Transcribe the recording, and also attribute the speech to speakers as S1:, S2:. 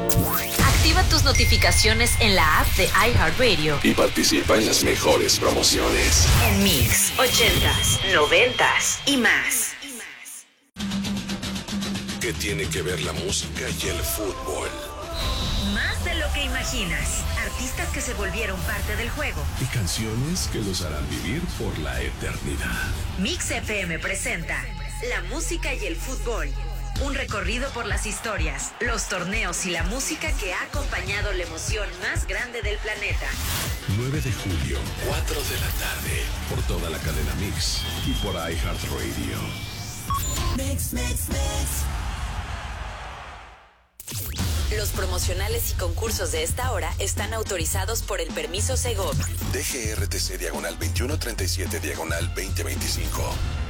S1: Activa tus notificaciones en la app de iHeartRadio
S2: y participa en las mejores promociones.
S1: En Mix, 80s, 90s y más.
S2: ¿Qué tiene que ver la música y el fútbol?
S1: Más de lo que imaginas. Artistas que se volvieron parte del juego.
S2: Y canciones que los harán vivir por la eternidad.
S1: Mix FM presenta la música y el fútbol. Un recorrido por las historias, los torneos y la música que ha acompañado la emoción más grande del planeta.
S2: 9 de julio, 4 de la tarde, por toda la cadena Mix y por iHeartRadio.
S1: Mix. Los promocionales y concursos de esta hora están autorizados por el permiso Segov.
S2: DGRTC /2137/2025.